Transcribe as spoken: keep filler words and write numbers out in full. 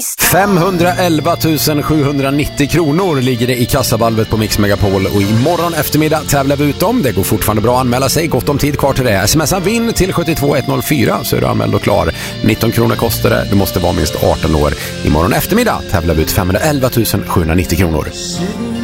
femhundraelva tusen sjuhundranittio kronor ligger det i kassavalvet på Mix Megapol, och imorgon eftermiddag tävlar vi ut dem. Det går fortfarande bra att anmäla sig, gott om tid kvar till det. Smsa vinn till sju två ett noll fyra så är du anmäld och klar. nitton kronor kostar det, du måste vara minst arton år. Imorgon eftermiddag tävlar vi ut femhundraelva tusen sjuhundranittio kronor.